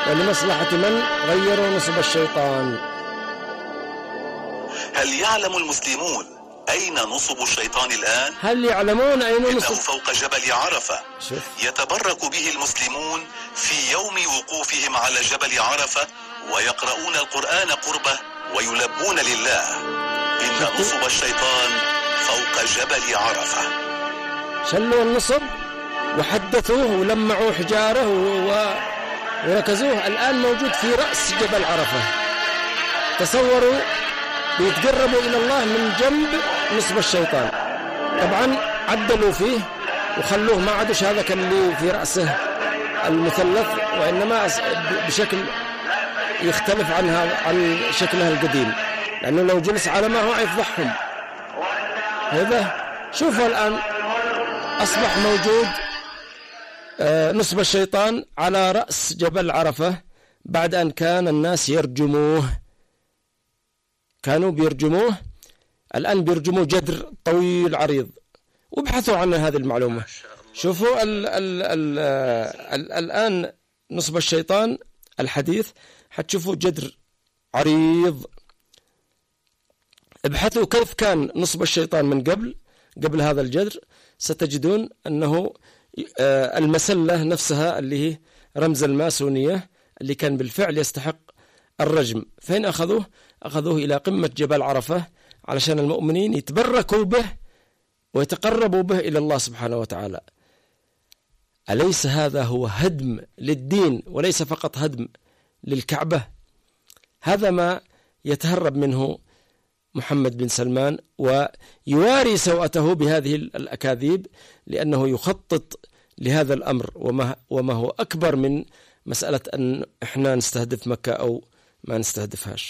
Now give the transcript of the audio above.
ولمصلحة من غيروا نصب الشيطان. هل يعلم المسلمون أين نصب الشيطان الآن؟ هل يعلمون أين نصب؟ إنه فوق جبل عرفة. شوف. يتبرك به المسلمون في يوم وقوفهم على جبل عرفة، ويقرؤون القرآن قربه ويلبون لله. إن نصب الشيطان فوق جبل عرفة. شلوا النصب وحدثوه ولمعوا حجاره وركزوه، الآن موجود في رأس جبل عرفة. تصوروا بيتقربوا إلى الله من جنب نصب الشيطان. طبعا عدلوا فيه وخلوه ما عادش هذا كان اللي في رأسه المثلث، وإنما بشكل يختلف عن شكلها القديم، لأنه لو جلس على ما هو يفضحهم. هذا شوفوا الآن أصبح موجود نصب الشيطان على رأس جبل عرفة، بعد أن كان الناس يرجموه. كانوا بيرجموه، الآن بيرجموه جدر طويل عريض. وابحثوا عن هذه المعلومة. شوفوا الآن نصب الشيطان الحديث حتشوفوا جدر عريض. ابحثوا كيف كان نصب الشيطان من قبل هذا الجدر، ستجدون أنه المسلة نفسها اللي هي رمز الماسونية اللي كان بالفعل يستحق الرجم، فين أخذوه؟ أخذوه إلى قمة جبل عرفة علشان المؤمنين يتبركوا به ويتقربوا به إلى الله سبحانه وتعالى. أليس هذا هو هدم للدين وليس فقط هدم للكعبة؟ هذا ما يتهرب منه محمد بن سلمان، ويواري سوءته بهذه الأكاذيب، لأنه يخطط لهذا الأمر، وما هو أكبر من مسألة أن إحنا نستهدف مكة أو ما نستهدفهاش.